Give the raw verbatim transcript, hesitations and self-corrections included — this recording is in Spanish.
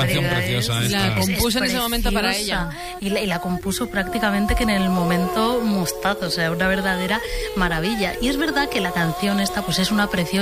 canción preciosa esta. La compuso en ese momento para ella. Y la, y la compuso prácticamente que en el momento mostazo, o sea, una verdadera maravilla. Y es verdad que la canción esta pues es una preciosa